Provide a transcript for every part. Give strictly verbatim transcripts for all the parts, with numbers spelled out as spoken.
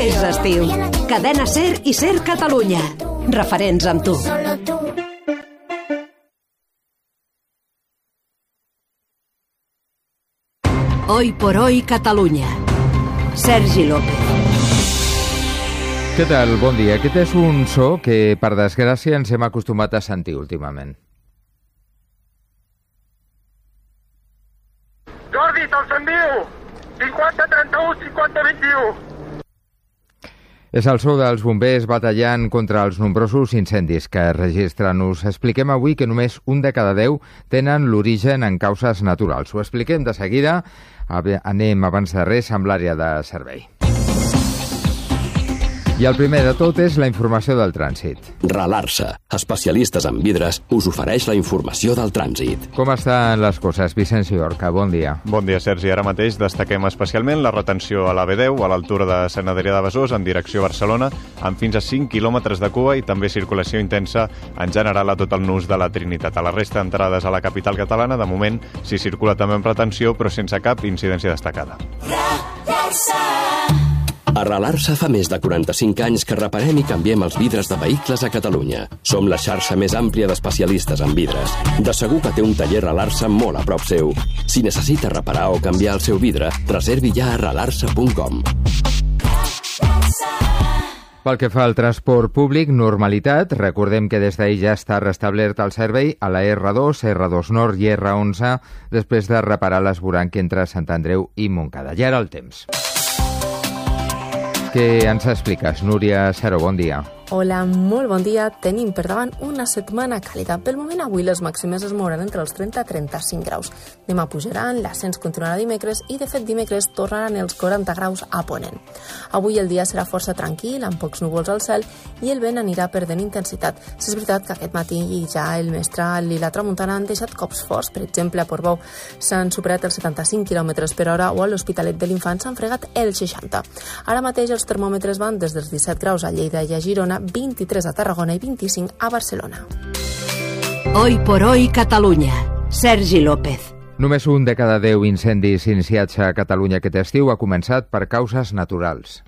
És estiu. Cadena SER i SER Catalunya. Referents amb tu. Hoy por hoy Catalunya. Sergi López. Què tal? Bon dia. Aquest és un so que, per desgràcia, ens hem acostumat a sentir últimament. Jordi, te'ls envio! cinquanta trenta-u, cinquanta vint-i-u. És el so dels bombers batallant contra els nombrosos incendis que registren. Us expliquem avui que només un de cada deu tenen l'origen en causes naturals. Ho expliquem de seguida. Anem abans de res amb l'àrea de servei. I el primer de tot és la informació del trànsit. Ralarsa, especialistes en vidres, us ofereix la informació del trànsit. Com estan les coses, Vicenç Llorca? Bon dia. Bon dia, Sergi. Ara mateix destaquem especialment la retenció a la B deu, a l'altura de Sant Adrià de Besòs, en direcció a Barcelona, amb fins a cinc quilòmetres de cua i també circulació intensa en general a tot el nus de la Trinitat. A la resta d'entrades a la capital catalana, de moment, s'hi circula també amb retenció, però sense cap incidència destacada. Ralarsa. A Ralarsa fa més de quaranta-cinc anys que reparem i canviem els vidres de vehicles a Catalunya. Som la xarxa més àmplia d'especialistes en vidres. De segur que té un taller Ralarsa molt a prop seu. Si necessita reparar o canviar el seu vidre, reservi ja a ralarsa punt com. Pel que fa al transport públic, normalitat. Recordem que des d'ahir ja està restablert el servei a la erra dos, erra dos Nord i erra onze, després de reparar l'esvoranc entre Sant Andreu i Montcada. I ara el temps. Què ens expliques, Núria Cero? Bon dia. Hola, molt bon dia. Tenim per davant una setmana càlida. Pel moment avui les màximes es mouran entre els trenta i trenta-cinc graus. Demà pujaran, l'ascens continuarà dimecres i de fet dimecres tornaran els quaranta graus a ponent. Avui el dia serà força tranquil, amb pocs núvols al cel i el vent anirà perdent intensitat. Si és veritat que aquest matí ja el mestral i la tramuntana han deixat cops forts. Per exemple, a Portbou s'han superat els setanta-cinc quilòmetres per hora o a l'Hospitalet de l'Infant s'han fregat els seixanta. Ara mateix els termòmetres van des dels disset graus a Lleida i a Girona, vint-i-tres a Tarragona i vint-i-cinc a Barcelona. Hoy por hoy Catalunya. Sergi López. Només un de cada deu incendis iniciats a Catalunya aquest estiu ha començat per causes naturals.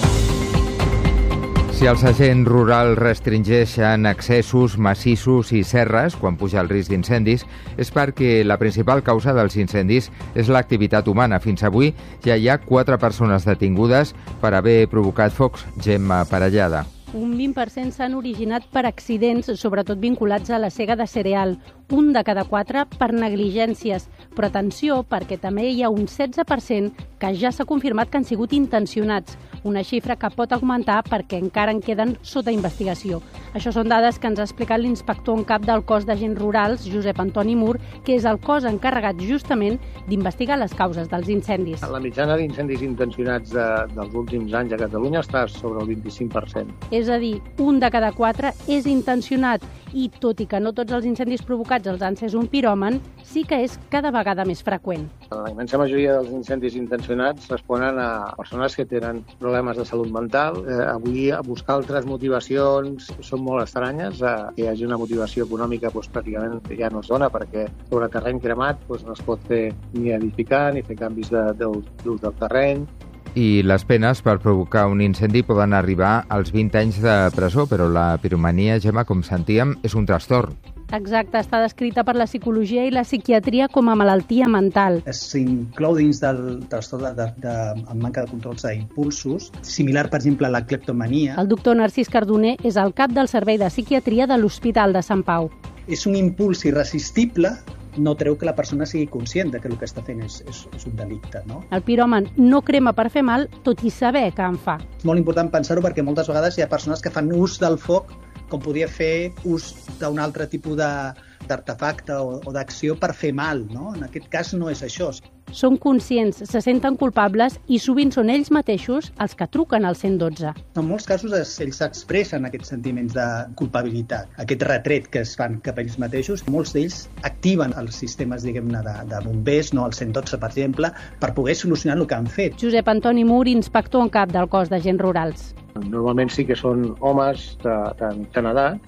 Si els agents rurals restringeixen accessos, massissos i serres quan puja el risc d'incendis, és perquè la principal causa dels incendis és l'activitat humana. Fins avui ja hi ha quatre persones detingudes per haver provocat focs. Gemma Parellada. Un vint per cent s'han originat per accidents, sobretot vinculats a la sega de cereal, un de cada quatre per negligències. Però atenció, perquè també hi ha un setze per cent que ja s'ha confirmat que han sigut intencionats, una xifra que pot augmentar perquè encara en queden sota investigació. Això són dades que ens ha explicat l'inspector en cap del cos d'agents rurals, Josep Antoni Mur, que és el cos encarregat justament d'investigar les causes dels incendis. La mitjana d'incendis intencionats de, dels últims anys a Catalunya està sobre el vint-i-cinc per cent. És a dir, un de cada quatre és intencionat i, tot i que no tots els incendis provocats els han encès un piròman, sí que és cada vegada més freqüent. La immensa majoria dels incendis intencionats responen a persones que tenen problemes de salut mental. Eh, avui, a buscar altres motivacions són molt estranyes. Eh, que hi hagi una motivació econòmica doncs, pràcticament ja no es dona, perquè sobre terreny cremat doncs, no es pot fer ni edificar ni fer canvis de, de, d'ús del terreny. I les penes per provocar un incendi poden arribar als vint anys de presó, però la piromania, Gemma, com sentíem, és un trastorn. Exacte, està descrita per la psicologia i la psiquiatria com a malaltia mental. S'inclou dins del trastorn de, de, de, de manca de controls d'impulsos, similar, per exemple, a la cleptomania. El doctor Narcís Cardoner és el cap del Servei de Psiquiatria de l'Hospital de Sant Pau. És un impuls irresistible, no treu que la persona sigui conscient de que el que està fent és, és, és un delicte, no? El piròman no crema per fer mal, tot i saber que en fa. És molt important pensar-ho perquè moltes vegades hi ha persones que fan ús del foc com podia fer ús d'un altre tipus de, d'artefacte o, o d'acció per fer mal, no? En aquest cas no és això. Són conscients, se senten culpables i sovint són ells mateixos els que truquen al cent i dotze. En molts casos es, ells expressen aquests sentiments de culpabilitat, aquest retret que es fan cap a ells mateixos. Molts d'ells activen els sistemes, diguem-ne, de, de bombers, no el cent i dotze, per exemple, per poder solucionar el que han fet. Josep Antoni Mur, inspector en cap del cos d'agents rurals. Normalment sí que són homes de, de mitjana edat,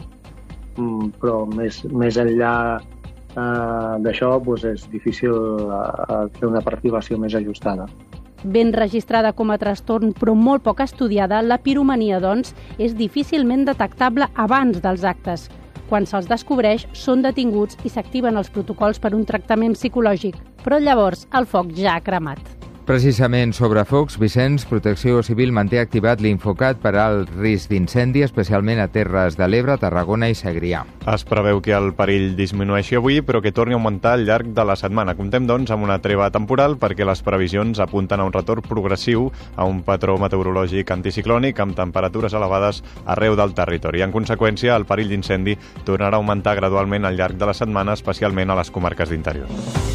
però més, més enllà Uh, d'això doncs és difícil uh, fer una perfilació més ajustada. Ben registrada com a trastorn però molt poc estudiada, la piromania, doncs, és difícilment detectable abans dels actes. Quan se'ls descobreix, són detinguts i s'activen els protocols per un tractament psicològic. Però llavors el foc ja ha cremat. Precisament sobre focs, Vicenç, Protecció Civil manté activat l'Infocat per al risc d'incendi, especialment a Terres de l'Ebre, Tarragona i Segrià. Es preveu que el perill disminueixi avui, però que torni a augmentar al llarg de la setmana. Comptem, doncs, amb una treva temporal perquè les previsions apunten a un retorn progressiu a un patró meteorològic anticiclònic amb temperatures elevades arreu del territori. En conseqüència, el perill d'incendi tornarà a augmentar gradualment al llarg de la setmana, especialment a les comarques d'interior.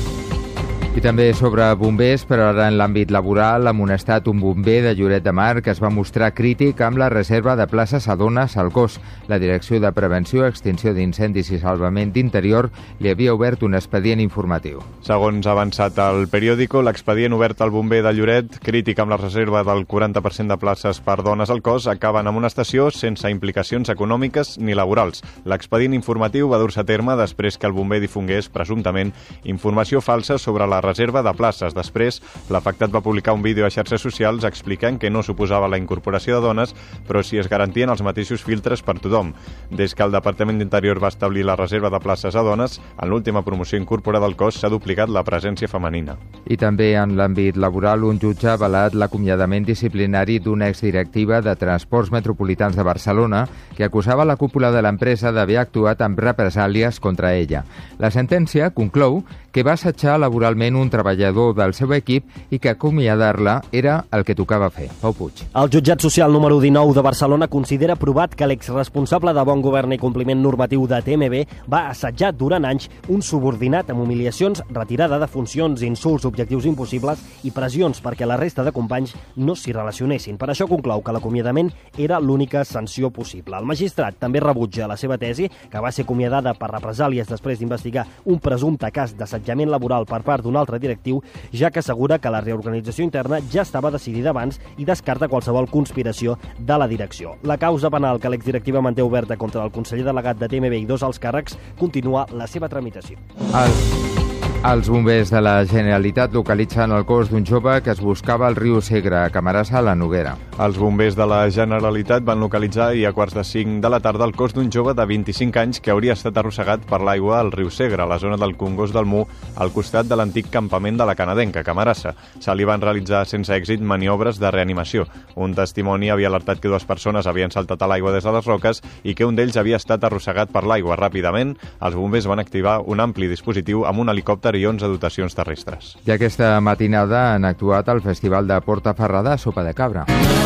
I també sobre bombers, però ara en l'àmbit laboral, ha amonestat un bomber de Lloret de Mar que es va mostrar crític amb la reserva de places a dones al cos. La Direcció de Prevenció, Extinció d'Incendis i Salvament d'Interior li havia obert un expedient informatiu. Segons ha avançat el periòdico, l'expedient obert al bomber de Lloret, crític amb la reserva del quaranta per cent de places per dones al cos, acaba en amonestació sense implicacions econòmiques ni laborals. L'expedient informatiu va dur-se a terme després que el bomber difongués, presumptament, informació falsa sobre la reserva de places. Després, l'afectat va publicar un vídeo a xarxes socials explicant que no suposava la incorporació de dones, però si es garantien els mateixos filtres per tothom. Des que el Departament d'Interior va establir la reserva de places a dones, en l'última promoció incorporada al cos s'ha duplicat la presència femenina. I també en l'àmbit laboral, un jutge ha avalat l'acomiadament disciplinari d'una exdirectiva de Transports Metropolitans de Barcelona que acusava la cúpula de l'empresa d'haver actuat amb represàlies contra ella. La sentència conclou que va assetjar laboralment un treballador del seu equip i que acomiadar-la era el que tocava fer. Pau Puig. El jutjat social número dinou de Barcelona considera provat que l'exresponsable de Bon Govern i Compliment Normatiu de T M B va assetjar durant anys un subordinat amb humiliacions, retirada de funcions, insults, objectius impossibles i pressions perquè la resta de companys no s'hi relacionessin. Per això conclou que l'acomiadament era l'única sanció possible. El magistrat també rebutja la seva tesi, que va ser acomiadada per represàlies després d'investigar un presumpte cas d'assetjament laboral per part d'un altre directiu, ja que assegura que la reorganització interna ja estava decidida abans i descarta qualsevol conspiració de la direcció. La causa penal que l'exdirectiva manté oberta contra el conseller delegat de T M B i dos alts càrrecs continua la seva tramitació. El... Els bombers de la Generalitat localitzen el cos d'un jove que es buscava al riu Segre, a Camarasa, a la Noguera. Els bombers de la Generalitat van localitzar ahir a quarts de cinc de la tarda el cos d'un jove de vint-i-cinc anys que hauria estat arrossegat per l'aigua al riu Segre, a la zona del Congost del Mu, al costat de l'antic campament de la Canadenca, Camarasa. Se li van realitzar sense èxit maniobres de reanimació. Un testimoni havia alertat que dues persones havien saltat a l'aigua des de les roques i que un d'ells havia estat arrossegat per l'aigua. Ràpidament, els bombers van activar un ampli dispositiu amb un helicòpter i onze dotacions terrestres. I aquesta matinada han actuat al Festival de Portaferrada a Sopa de Cabra.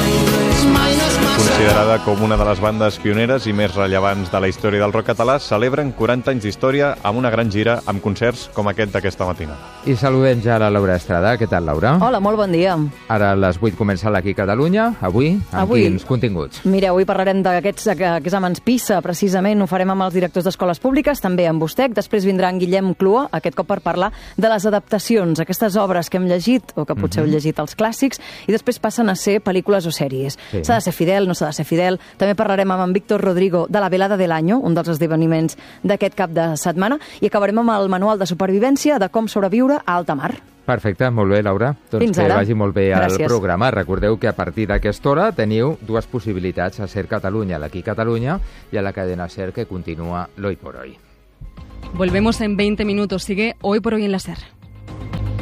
Considerada com una de les bandes pioneres i més rellevants de la història del rock català, celebren quaranta anys d'història amb una gran gira amb concerts com aquest d'aquesta matinada. I saludem ja la Laura Estrada. Què tal, Laura? Hola, molt bon dia. Ara a les vuit comença l'Aquí Catalunya. Avui, amb avui, quins continguts? Mira, avui parlarem d'aquests exàmens PISA, precisament. Ho farem amb els directors d'escoles públiques, també amb vostè. Després vindrà en Guillem Clua, aquest cop per parlar de les adaptacions, aquestes obres que hem llegit, o que potser mm-hmm. heu llegit els clàssics, i després passen a ser pel·lícules o sèries. Sí. S'ha de ser fidel, no s'ha de ser fidel. També parlarem amb en Víctor Rodrigo de la Velada del Año, un dels esdeveniments d'aquest cap de setmana, i acabarem amb el manual de supervivència de com sobreviure a alta mar. Perfecte, molt bé, Laura. Doncs Fins que ara. vagi molt bé Gràcies. el programa. Recordeu que a partir d'aquesta hora teniu dues possibilitats, a Ser Catalunya, l'Aquí Catalunya, i a la cadena Ser, que continua l'Hoy por Hoy. Volvemos en veinte minutos. Sigue Hoy por Hoy en la Ser.